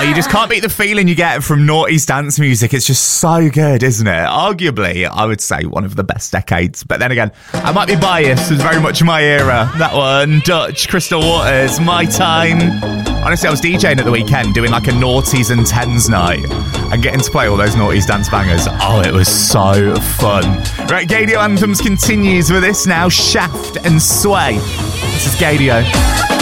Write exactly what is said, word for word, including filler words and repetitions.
you just can't beat the feeling you get from noughties dance music. It's just so good, isn't it? Arguably, I would say one of the best decades. But then again, I might be biased. It was very much my era. That one, Dutch, Crystal Waters, My Time. Honestly, I was DJing at the weekend doing like a noughties and tens night and getting to play all those noughties dance bangers. Oh, it was so fun. Right, Gaydio Anthems continues with this now. Shaft and Sway. This is Gaydio.